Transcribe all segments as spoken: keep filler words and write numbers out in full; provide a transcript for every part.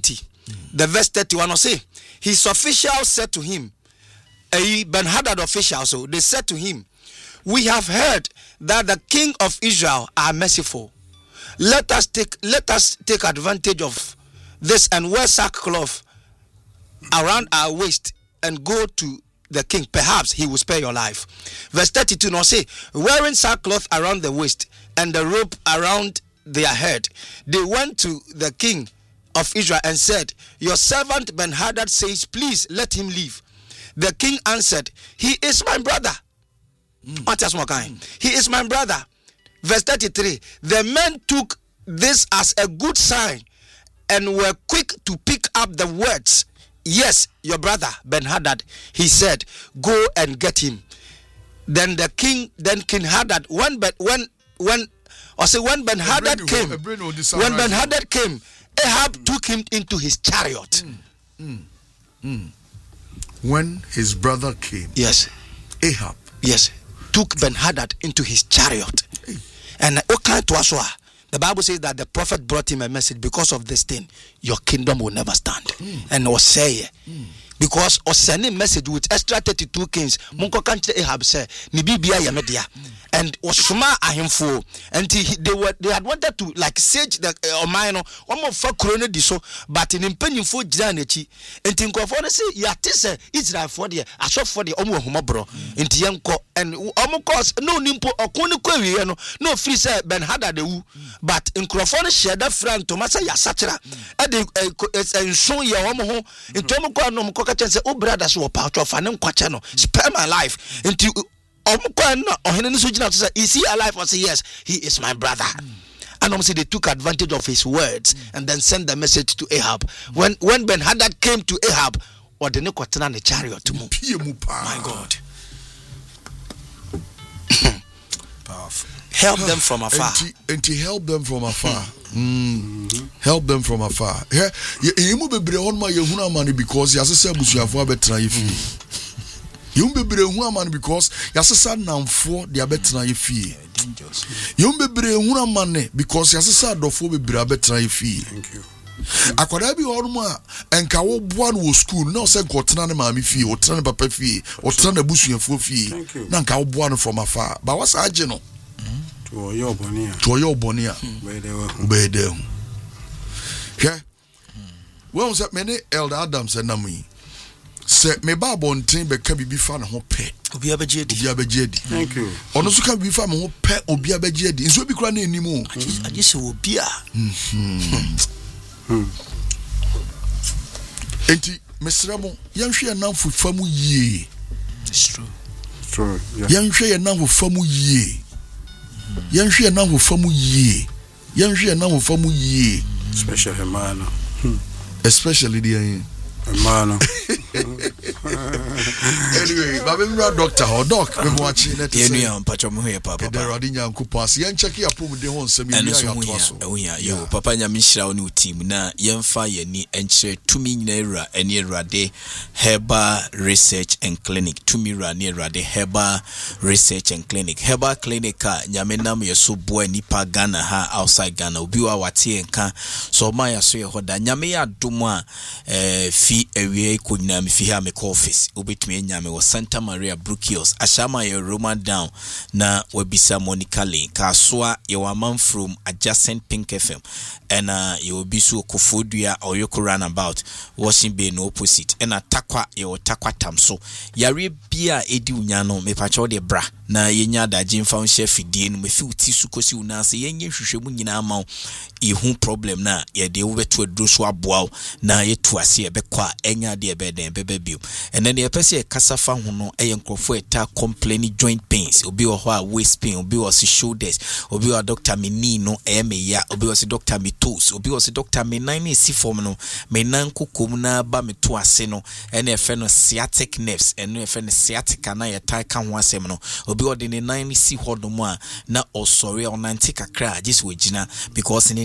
thirty. Mm. The verse thirty-one will say, his officials said to him, a Ben-Hadad official, so they said to him, we have heard that the king of Israel are merciful. Let us take let us take advantage of this and wear sackcloth around our waist and go to the king. Perhaps he will spare your life. Verse thirty-two now say, wearing sackcloth around the waist and the rope around their head, they went to the king of Israel and said, your servant Ben-Hadad says, please let him live. The king answered, he is my brother. Mm. What else more kind? Mm. He is my brother. Verse thirty-three, the men took this as a good sign and were quick to pick up the words. Yes, your brother Ben-Hadad, he said, go and get him. Then the king, then King Hadad, when when when or say when Ben-Hadad came, when Ben-Hadad came, Ahab mm. took him into his chariot. Mm. Mm. Mm. When his brother came, yes, Ahab, yes, took Ben-Hadad into his chariot. Hey. And okay, to us, the Bible says that the prophet brought him a message. Because of this thing, your kingdom will never stand. Mm. And was say, mm. because of sending message with extra thirty-two kings, Munko kanche Ahab say, ni bibia ya media, and was shuma ahimfo, and he, they were they had wanted to like sage the Omino, almost for corona diso, but in impending for Janechi, and think of honestly, Yatisa Israel for the I shot for the Omo Humabro, in Tianco, and Omokos, no nimpo or Koniquariano, no free say Ben-Hadad, but in Crofone shared that friend Tomasa Yasatra, and they show your Omo in Tomoko no Say, oh, brothers, were part of an unquachano, spare my life into is he alive? I say, yes, he is my brother. Mm. And obviously, they took advantage of his words mm. and then sent the message to Ahab. Mm. When when Ben-Hadad came to Ahab, or the Nekotana the chariot to move. My God. Powerful. Help them from afar. And to help them from afar. Mm. Mm-hmm. Help them from afar. Yeah, you move be on my Yahuna money because Yasa Bushia better if you be Brehuna money because Yasa now for the abetra if you be Brehuna money because Yasa do for be better if thank you. Akwada bi horma enka wo boa no school na o se nkotena ne maami fie o tena ne papa fie o tena na busuafo fie na nka wo boa no from afar ba wasa age no to your bonia to your bonia be there okay when was that many elder Adam said na me say me ba bonten be ka bibi fa ne ho pe obi abeje edi obi abeje edi thank you ono so ka bibi fa me ho pe obi abeje edi nso bi kura na enimu aje se obi a Hmm. Enti mesramo yanhwe yanamfo famu yie. It's true. It's true. Yeah. Yanhwe yanamfo famu yie. Yanhwe yanamfo famu yie. Yanhwe yanamfo famu yie. Especially man. Especially the man. Anyway, baby doctor or doc me watching let us. You know pacho mo here papa. The radinya nkupasi yan check ya pom de ho nsem ya ya to so. Ya yo papa nya minhira oni team na yemfa yani enchire tumi nyina era ene erade Herbal Research and Clinic tumi ra ne erade Herbal Research and Clinic Herbal Clinic nyame nam yeso boa nipa Ghana ha outside Ghana obi wa wate enka so ma ya so ye hoda nyame ya domo a eh fi ewie ko nyina me fi ha me office obetumi nyame wo Santa Maria Brookhill ashama ye Roman down na wabisa Monica Lane kasoa ye waman from adjacent Pink F M and uh ye obisu Kofodua or Yoko roundabout Washing Bay no opposite and atakwa ye otakwa tamso yare bia edi unyano me pacho de bra na yenya da jimfa chef die no me fi utisu kosi unase yenye hwehwemu nyina ama ihu problem na ye de wobeto aduro so aboa na ye to ase ye bekwa enya de ebe den bebe bio and then the person kasafa ho no eye nkrofo eta complaining joint pains obi wo ho a waist pain obi wo se shoulders obi wo doctor me knee no e me ya obi wo se doctor me toes obi wo se doctor me nine si form no me nan kokom na ba me to ase no ene e fe no sciatic nerves ene e fe no sciatica na ye tai ka ho asem no obi wo de ne nine si hodo mu a na osori onante kakra just wagina because in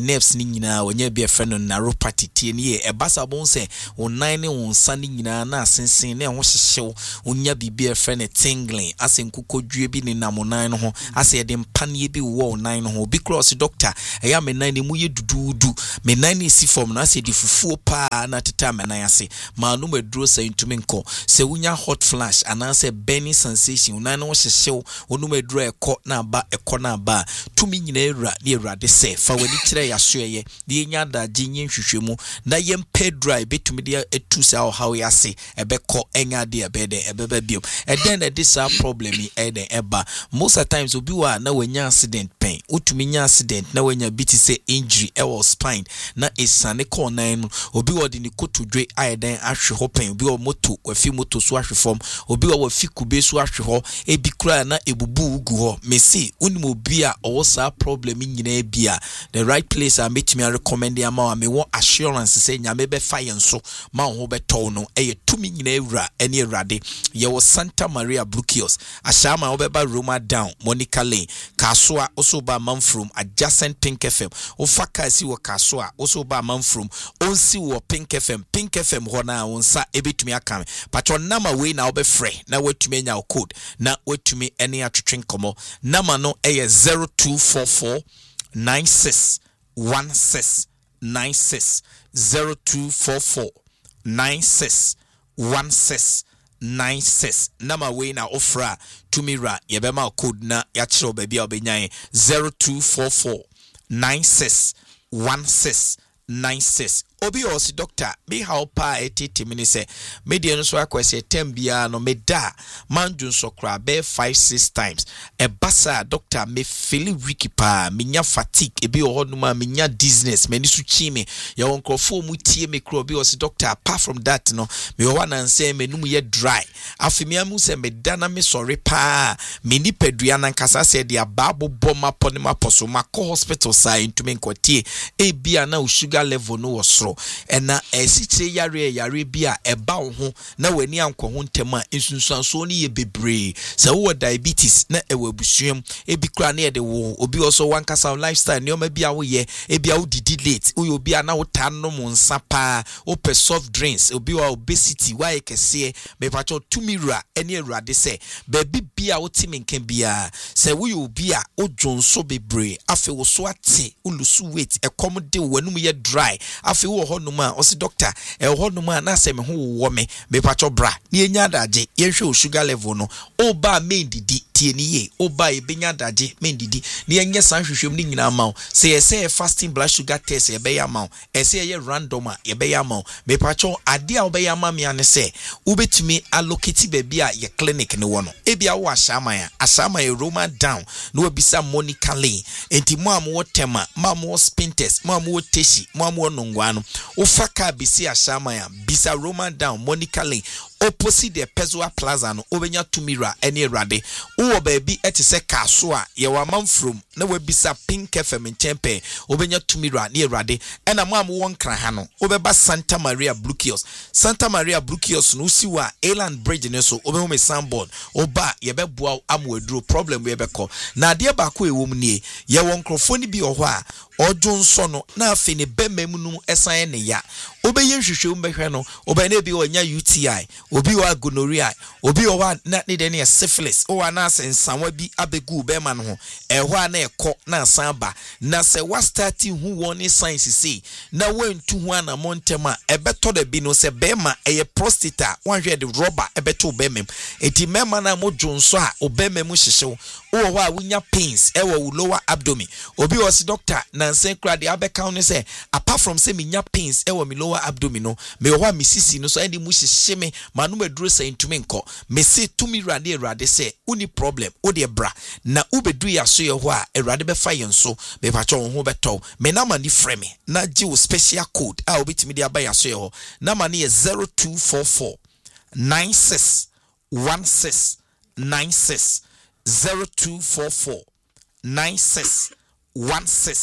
nerves ni nyina wonye be friend no neuropathy tie ne e basa bon se wonan ne wonsa ni nyina na asensen na ho hyehyew wonya bibia friend tingling asenkukodwe bi ne namonan no ho ase de mpane bi wo nan no ho bi cross doctor eya me nan ne mu ye dududu me nan ne si form na ase di fufuo pa na teta me nan ase ma no maduro se ntumi nko se wonya hot flash ana se burning sensation nan no hyehyew wonu maduro ekọ na ba ekọ na ba tumi nyina ewura ne ewurade se fa wani kire ya so ye de nya da ginye hwehwemu na yem pay dry betumi de etu sa how ya se ebekọ enya de ebede ebeba biom eden na this problem e eden eba most of times obi wa na wanya accident pain utumi nya accident na wanya biti say injury e wo spine na esane ko nan obi wo de ni kotodwe aiden ahwe ho pain obi wo moto wafi moto so ahwe form obi wo wafi kube so ahwe ho e bi kura na ebubu ugu ho mesi unim obi a owo sa problem nyina bia the right place I meet me recommend ya ma me won assurance say nyame be fa yenso ma ho beto no e tumi nyina ewura ene ewrade ye wo Santa Maria Brukios ashama obeba Roma down Monica Lane Kasua also ba Manfrom adjacent Pink F M ofaka si wo Kasua also ba Manfrom onsi wo Pink F M Pink F M ho na wonsa ebetumi aka patron nama we na obefre na watumi enya code na watumi ene atwetwen komo nama no eye zero two four four nine six one six nine six zero two four four nine six one six nine six nama we na ofra tumira yebema code na ya chiro baby obenyan zero two four four nine six one six nine six obi osi doctor be how pa etiti mini se media no so akwese tem bia no meda manjun so kra be five six times e basa doctor me feel weak pa me nya fatigue e bi ho no ma me nya dizziness me ni su chi me ya won krofo mu tie me kro obi osi doctor apart from that no me wa na nse me num ye dry afimi amu se me da na me sorry pa me ni padua na nkasa se dia babo boma pone ma poso ma ko hospital sai ntumi nkotie e bia na sugar level no was ena esitire yare yare bia eba wo ho na wani anko ho ntem a nsunsuanso ne ye bebre se wo diabetes na ewo abusuam ebi kra na ye de wo obi also wankasa lifestyle ne o ma bia wo ye e bia wo didi late wo obi ana wo tanno mo nsa pa wo pe soft drinks obi wa obesity wa ye kese me pacho tumira ene awurade se ba bi bia wo timi nkan bia se wo obi a wo dwonso bebre afi wo so ate wo lusu weight ekom de wanum ye dry afi wo ho no ma o si doctor e ho no ma na se me ho wo me me pacho bra ni enya daje ye hwe o sugar level no o ba main didi tie ni ye o ba e benya daje main didi ni enye san hwehwem ni nyina ma se ye say fasting blood sugar test ye be ya ma e se ye random a ye be ya ma me pacho ade a wo be ya ma me ane se wo betumi allocate be bia ye clinic ni wo no e bia wo ashama ya ashama ye Roma down no obisa Monica Lane enti mo am wo tema ma mo spin test mo am wo teshi mo am wo nongwano ufaka bisi ashama ya bisa Roma down Monica Lane opposite the Pezua Plaza no obenya tumira ene rade uwo baby eti se Kasua ye wa Manfrom na webisa Pink F M nchempe obenya tumira ne rade ena mo am won kra ha no obeba Santa Maria Brukios Santa Maria Brukios no siwa Eland Bridge ne so obehu me sandboard oba ye beboa amweduro problem we beko na ade ba ko ewom nie ye won krofoni bi oho a ojo nso no na afi ne bemem nu esan ne ya obeye hwehwe mbehwe no oba na bi onya U T I obi wa gonorrhea obi wa na ne de ne syphilis o wa na asensanwa bi abegu bema no ho ehwo a na ekọ na asan ba na se wa starting hu won science say na wentu hu ana montem a ebeto de bi no se bema eye prostate wan hwe de rubber ebeto bemem eti mema na mojo nso a obemem hyehyew o wa wunya pains e wa lower abdomen obi was doctor na nsen kra de abeka no se apart from say minya pains e wa mi lower abdomen no me wa mi sisi no so ende mu hyehye me manu meduro say ntumi nko me se tumi rade rade se uni problem o de bra na ubedu ya so ye ho a erade be fa yenso be pa cho ho beto me na mani frame na gi wo special code a obetimi de aba ya so ye ho na mani zero two four four nine six one six nine six zero two four four nine six one six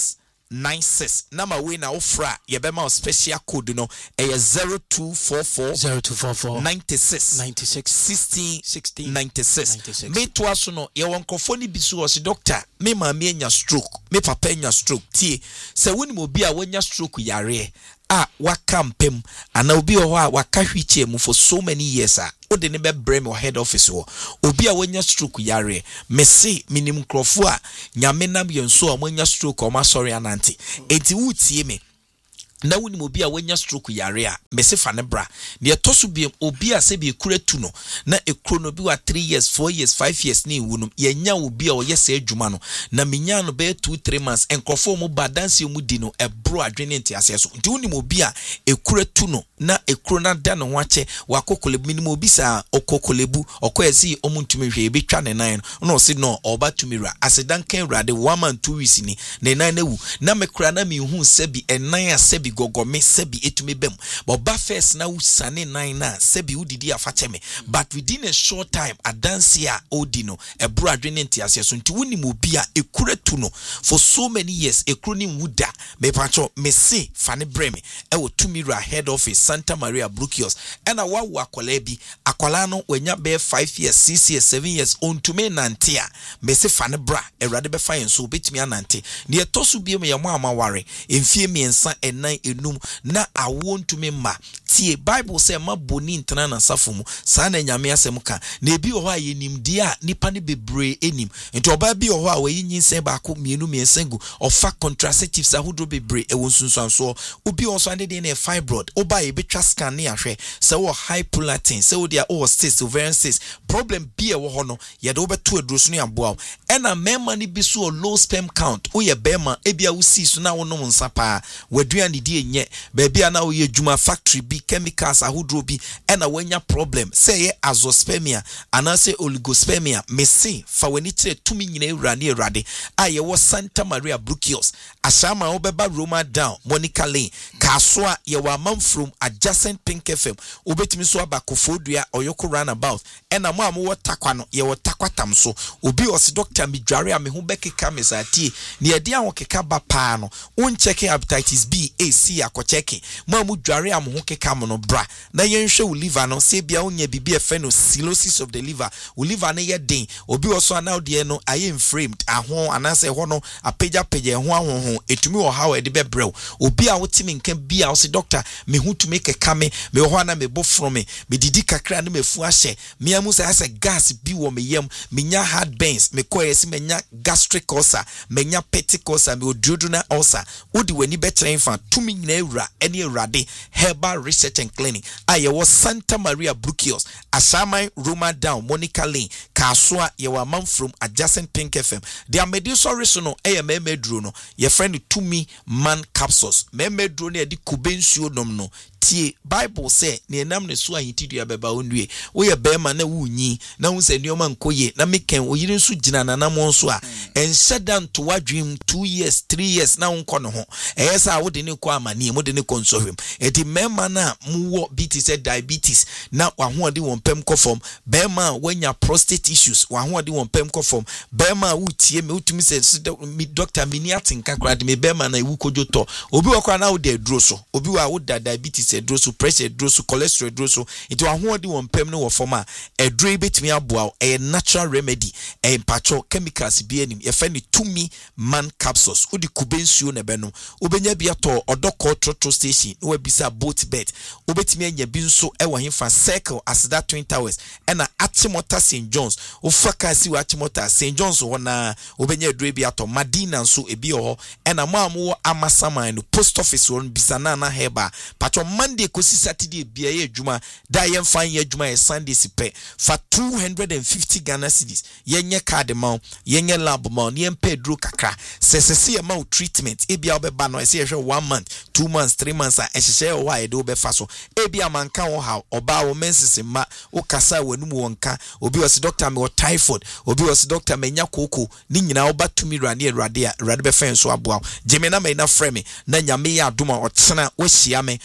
nine six. Number we na ofra yebema special code no e zero two four four zero two four four ninety-six ninety-six sixteen sixteen ninety-six. Me to aso no ye won kofoni bisu o si doctor me ma me nya stroke me papa nya stroke tie se woni mo bi a wonya stroke yare a waka mpem ana obi o ho a waka hwiche mu for so many years a ode ne be brem or head office ho obi a wonya stroke yare me se minim krofo a nyame nam yenso a wonya stroke o ma sorry ananti enti wutie me na woni obi a wonya stroke yare a me se fa ne bra ne etoso bi obi a se bi ekura tu no na ekuro no bi wa three years four years five years ni wunum yenya obi a oyese adwuma no na menya no be two three months enkrofo mu badanse mu di no ebro adwene nti ase so nti woni obi a ekura tu no na ekuro na da no ho ache wakokole minimum obi sa okokolebu okoyesi omuntumi hwe ebetwa ne nan no se no oba tumira asedan kan rade one man two weeks ni ne nan na wu na mekura na me hu sebi enan a sebi gogome sebi etumi bem but ba first na usane nine na sebi udidi afacheme but within a short time adansia odino ebro adwene ntiase so nti woni mo bia ekura tu no for so many years ekuro ni wuda me pacho me se fane breme e wo tumira head office Santa Maria Brukios ena wawu akola bi akola no wanya be five years six years seven years ontume nantia me se fane bra erade be fine so betimi anante ne etosu bi me yamo amaware emfie miensa enan enum na awontume ma tie Bible say ma boni ntana na safomu sa na nyame asem ka na ebi ho a yenim dia nipa ne bebre enim enti oba bi ho a wayi nyinse ba ko mienu miensengu ofa contraceptives ahodro bebre e wonsunsanso obi onso ande de na fibroid oba e betwa scan ne ahwe se wo high prolactin se wo dia o cyst ovarian cyst problem bi e wo ho no ye de obeto aduro no aboa ena mema ne bi so low sperm count wo ye bema e bia wo si so na wo no nsa pa wadua ne die nye ba bia na wo ye dwuma factory bi chemicals ahodro bi ena wanya problem se ye azoospermia ana se oligospermia mesi fa wani tire tumi nyina ewura ne erade a ye wo Santa Maria Brukios asama wo beba Roma down Monica Lane kasoa ye wa from adjacent Pink F M obetimi so abakofodua oyoko runabout ena mo amu wotakwa no ye wotakwatam so obi osi doctor mi dware a me ho bekeka mesati ne ye dia wokeka ba pa no won check hepatitis B A C akocheki mo amu dware am ho keka mo no bra na ye nhwe wo liver no se bia wonya bibi efe no cirrhosis of the liver wo liver na ye den obi oso na de no aye inflamed aho anase ho no apeja peja ho ahoho etumi wo ha we de bebrew obi a wotimi nka bia wo se doctor me hu to make a kame me ho na me bo from me me didi kakra na me fu ahye me amu say say gas bi wo me yam me nya heartburns me koyesi me nya gastric ulcer me nya peptic ulcer me odrodona ulcer odi wani betre fa tumi nyina ewura ene ewurade Herbal Research and Clinic aye wo Santa Maria Brukios Asamai Roma down Monica Lane Kasoa ye wa man from adjacent Pink F M dia medical reason no eye me medro no ye friend tumi man capsules me medro no e di kubensuo nom no tie Bible say ne nam ne so ahintidua beba onue wo ye bema na wunyi na hu se nioma nkoye na meken oyire nso gina nanam nso a ensedan to wadwim two years three years na wonko no ho eyesa wo de ne ko amani mo de ne konsohwem eti mema na muwo bt say diabetes na wahoode won pem kofom bema wanya prostate issues wahoode won pem kofom bema wutie me utumi se mi doctor mini atinka krade me bema na ewu kojoto obi wakwa na wo de aduro so obi wa wo da diabetes eduro so pressure eduro so cholesterol eduro so enti wahoode won pem no wo forma eduro betimi aboa e natural remedy e mpacho chemicals bi anim ye fa ni tumi man capsules odi kubensuo na benom obenya bi ato odoko trotro station no wa bisa boat bet obetimi anya bi nso e wa hemfa circle asida twin towers ena Achimota Saint John's ofaka si wa Achimota Saint John's ho na obenya eduro bi ato Madina nso ebi ho ena mo amu amasaman no post office won bisa na na heba pacho Monday kosi Saturday bia ye adwuma da ye mfa ye adwuma ye Sunday sipe fa two hundred fifty Ghana cedis ye nye card ma ye nye lab ma ye mpa eduro kakra sesese ye ma treatment e bia obeba no se ye hwe one month two months three months a ehye o wa ye do be fa so e bia manka wo ha oba wo menses ma wo kasa wanum wonka obi was doctor me wo typhoid obi was doctor me nya koko ni nyina wo batumi rane erade a rade be fa so aboa jeme na me na frɛ me na nyame ya adoma otena wo hia me e wo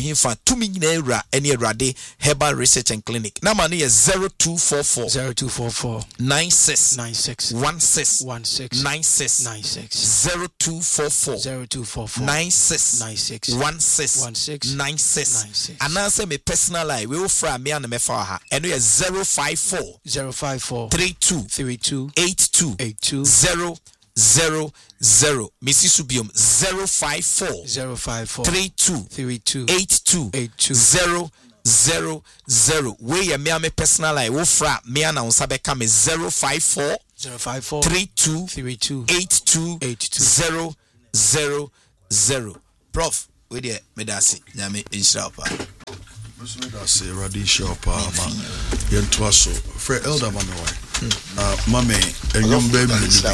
hinfa tumi nyina ewura ene Awurade Herbal Research and Clinic. Number no is zero two four four zero two four four nine six nine six one six one six nine six nine six zero two four four zero two four four nine six nine six one six one six nine six. nine six. And answer me personal line. We will fry me and me for her. And we are zero five four zero five four three two three two eight two eight two zero zero zero. Missus Subium zero five four zero five four three two three two eight two eight two zero zero zero. We are me and me personal line. We will fry me and answer be come zero five four zero five four three two three two eight two eight two zero zero zero. Prof, we there medasi nyame inshira pa. Mister Medasi radisha pa ma yento aso. Fre elder mama why. Uh, mame enyom baby.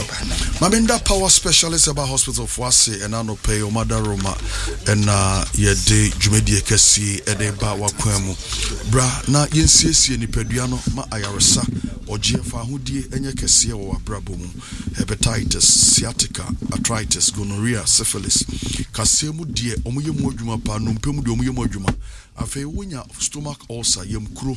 Mame nda power specialist about hospital for ase and ano pay o mother Roma and uh ye de dwumedi ekesi e de ba wakwamu. Bra na yensiesie nipadua no ma ayaresa ogiefa hodie enye kese wo abrabo mu. Hepatitis, sciatica, arthritis, gonorrhea, syphilis. Kasemu die omuye mu adwuma pa no mpemu de omuye mu adwuma. Afei wonya stomach ulcer yemkuro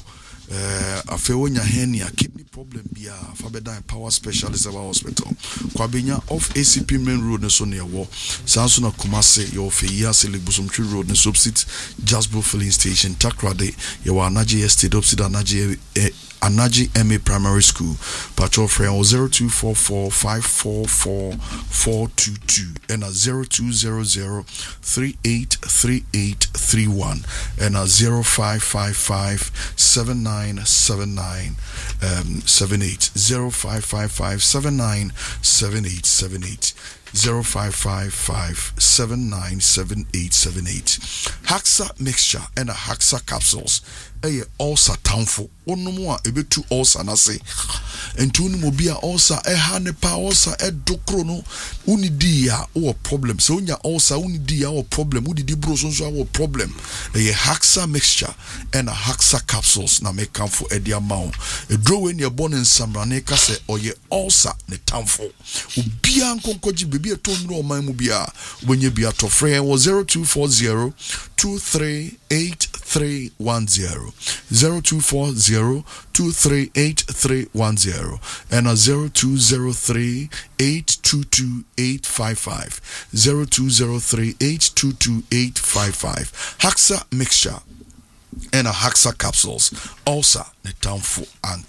eh afei wonya hernia, kidney problem bia fabedan power specialist about hospital. Kwabenya off A C P main road ne so ne wo. Sanso na Kumase your Feya Selibusumtri road ne subsit Jasbo filling station Takrade your Anaji Estate opposite Anaji eh, Anaji M A Primary School. Patrol friend zero two four four five four four four two two and a zero two zero zero three eight three eight three one and a zero five five five seven nine seven nine um seven eight zero five five five seven nine seven eight seven eight zero five five five seven nine seven eight seven eight. Haxa mixture and a Haxa capsules. Eye ulcer townful. Onomo a ebetu ulcer na se. Entu ni mo bia ulcer e ha ne pa ulcer e dokro no. Uni di ya o problem. So unya ulcer uni di ya o problem. Uni di bro so so o problem. Eye Haxa mixture and a Haxa capsules na me kamfo e dia ma o. E dro we ne born in Samrane ka se oye ulcer ne townful. Ubia nkonkoji be bia to nro man mu bia wenye bia to frɛ wo zero two four zero two three eight three one zero zero two four zero two three eight three one zero and a zero two zero three eight two two eight five five zero two zero three eight two two eight five five. Haxa mixture and a Haxa capsules also ne tamfo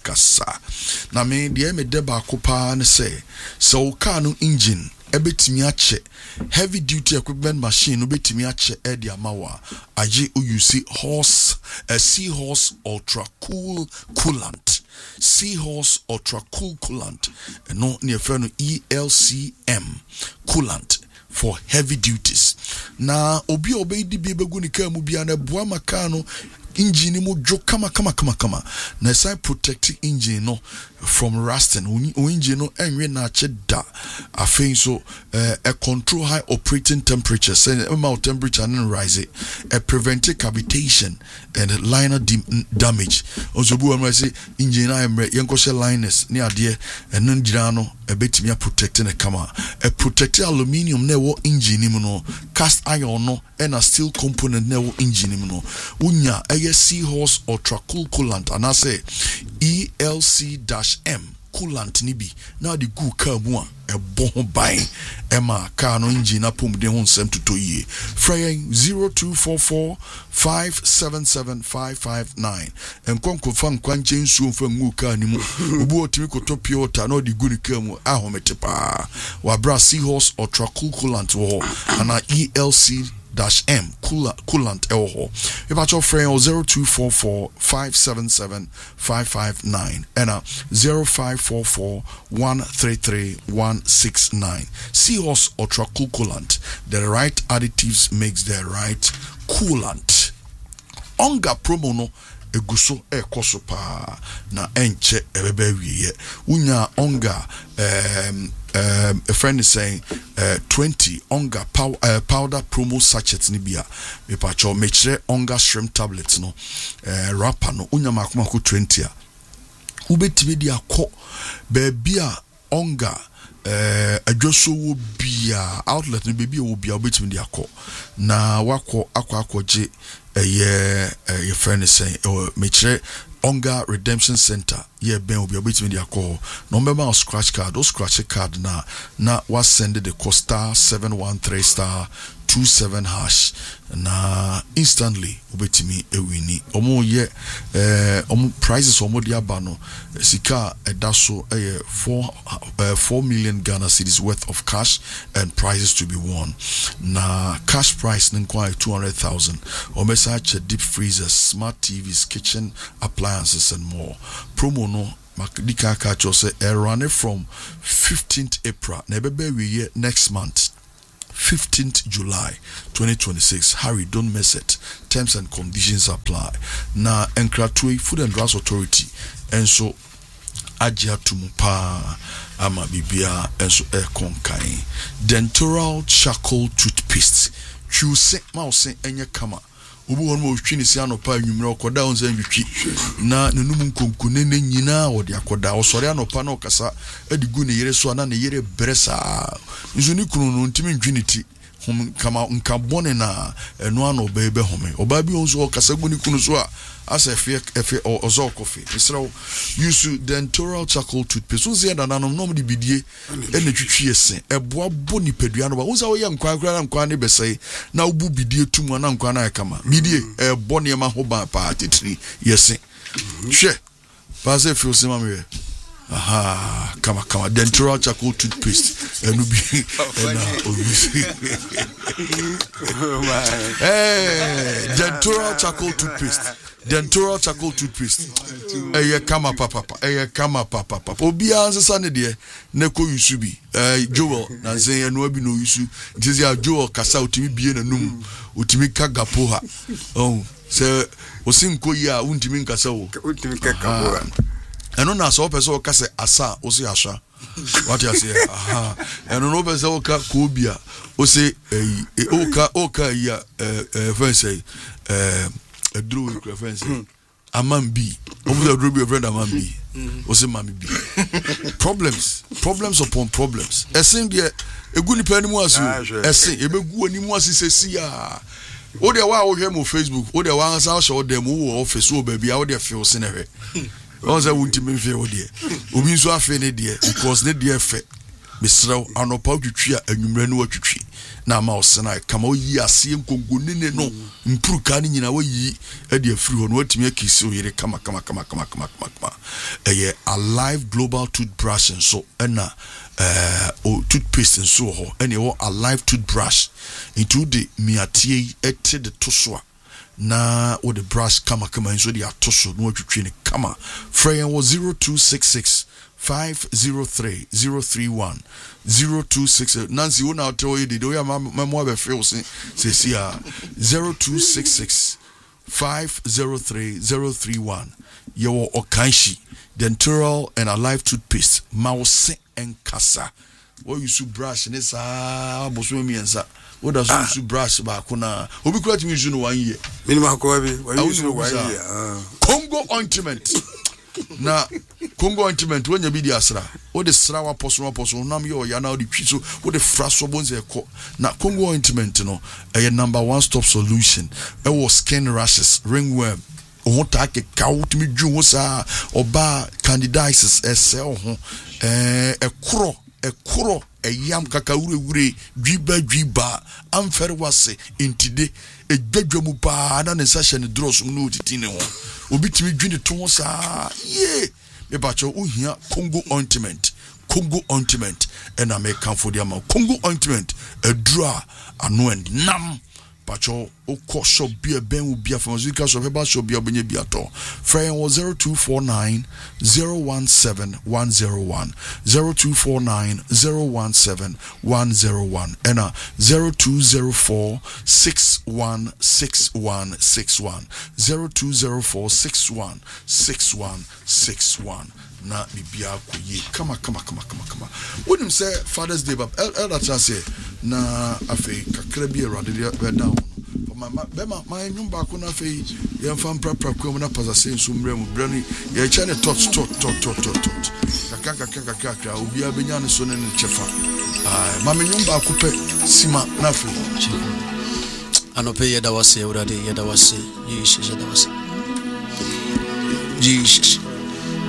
ankasa na me de me deba kopa ne say so car no engine ebetimi ache heavy duty equipment machine obetimi ache e de amawa aje o use horse a seahorse ultra cool coolant seahorse ultra cool coolant no near no E L C M coolant for heavy duties. Na obi obey di bi begu ni ka mu bia na boa maka no engine mo jo kama kama kama kama na sai protect engine no from rusting o engine no enwe na che da afei so uh, a control high operating temperature say amount temperature and rise it a prevent cavitation and liner damage ozobu am say engine na emre yenko she liners ni ade eno ngira no e betimi protect na kama a protect aluminium na wo engine mu no cast iron no and a steel component na wo engine mu no unya seahorse ultra cool coolant and I say E L C M coolant ni bi na the good car mu a e bon ban e ma car no engine na pom de ho nsem toto yie frey zero two four four five seven seven five five nine en konko fan kwanche nsuo fa ngu car ni mu obu otimi koto piota na the good car mu ahomete pa wa bra seahorse ultra cool coolant wo ana E L C M coolant elho. If at your friend zero two four four five seven seven five five nine and a zero five four four one three three one six nine. Seahorse ultra cool coolant. The right additives makes the right coolant. Onga promo no eguso e koso pa na enche ebebe wiye. Unya onga um Um, a friend is saying uh, twenty onga pow, uh, powder promo sachets nibia me pacho mechre onga shrimp tablets no uh, rapper no unya makuma ko twenty a ubetime dia ko baby a onga uh, adwoso wo bia outlet no baby wo bia ubetime dia ko na wako akwa akwaje ɛyɛ ɛyɛ friend sɛn ɛwɔ mekyerɛ Onga Redemption Center yeah ben obi obetimi dia call number ma scratch card those scratch card na na was send the costa seven one three star two seven hash na instantly obetimi ewini omo ye eh omo prices omo dia ba no sika edaso eh four uh, four million Ghana cedis worth of cash and prizes to be won na cash price nkwa two hundred thousand o message deep freezers, smart T Vs, kitchen appliances and more. Promo no makdika ka cho say e run from fifteenth April na bebe we next month fifteenth July twenty twenty-six. Harry, don't miss it. Terms and conditions apply. Na Enkratwe Food and Drugs Authority and so Ajia Tumupa ama bibia and so e konkai dentural charcoal toothpaste. Choose mouse enye kama obu won mo twi ni si anopa anwumre okoda on san twitwi na nenum nkonku ne ne nyina wo de akoda osore anopa na okasa adigu ne yere so na ne yere bresa nzu ni kunu no ntimi ntwi ne ti hom kama nka bone na eno ano bebe home oba bi on so okasa gu ni kunu so a asa efe efe ozo kofi isra use dentural charcoal toothpaste so na nanom nom de bidie ene twitwi ese eboa bo ni padua no ba unsa wo ye nkwa kra na nkwa ne besai na ubu bidie tumu na nkwa na kama bidie ebo ne ma ho ba pa titiri yese hwe passe fi osema me aha kama kama dentural charcoal toothpaste enu bi na obisi eh dentural charcoal toothpaste dentural charcoal toothpaste eye kama papa papa eye kama papa papa obi ansesa ne de ne ko yusu bi eh Joel na sen enu abi no yusu ntizi a Joel kasa otimi bie na num otimi kagapo ha oh se osinko yi a untimi nkasa wo Ultimi kagapo eno na so pese o kase asa o se asha what you say aha eno no pese o ka ko bia o se eh o ka o ka ya eh fancy eh edro we ko fancy amambi o mu edro be friend amambi o se mami bi problems problems upon problems esen de egu nipa ni mu asu esen ebegu oni mu asise si a o de wa o hwe mo Facebook o de wa ansa so de mo wo office o ba bia o de feel se na hwe Oza wunti me fe odie obi nso afe ne de because ne de fe misraw anopa twitwi a anwumre ne watwitwi na ma osena kama oyi ase nkongo ne no mpruka ne nyina wayi e de afiri ho no watimi akisi oyire kama kama kama kama kama kama eye Alive Global Toothbrush so na eh o toothpaste so ho ene wo Alive toothbrush into the miatie ete de tosoa na with the brush kama kama inso di atoso no atwitwe ne kama frame was zero two six six five zero three zero three one zero two six Nancy wona tell you do ya memo be feel say say zero two six six five zero three zero three one your okanshi dentural and Alive toothpaste mouse and kasa what you should brush ne sa boso miensa what does you should brush ba kuna obi kura timi use no one year minimum ko bi why use no one year Congo ointment na Congo ointment when you be the asra o de sra wa poso poso nam yo ya na o de twiso o de fraso bonze ko na Congo ointment no a number one stop solution e was skin rashes ringworm o ta ke kaut mi dwu ho sa oba candidiasis esel ho eh ekro ekro eyam kakawure wure dwiba dwiba amfere wase intide edwadwamu pa na ne sahye ne dross no titine ho obitimi dwine to sa ye me bacho ohia Congo ointment Congo ointment and I make come for the amount Congo ointment a draw ano and nam bacho oko shop bia ben will be a pharmaceutical shop about shop bia benye bia to frame was zero two four nine zero one seven one zero one zero two four nine zero one seven one zero one and a zero two zero four six one six one six one zero two zero four six one six one six one na bibia koye kama kama kama kama kama wonim say Father's Day bab elder chance na afei kakra bi erade be down ma be ma ma nyumba ko na afei ye mfam prapra ko na pasa say nso mrem brani ye cha ne tot tot tot tot tot kaka kaka kaka obi abenya ne so ne chefa ah ma me nyumba ko pe sima na afei Anope yeda wase urade yeda wase Jesus yeda wase Jesus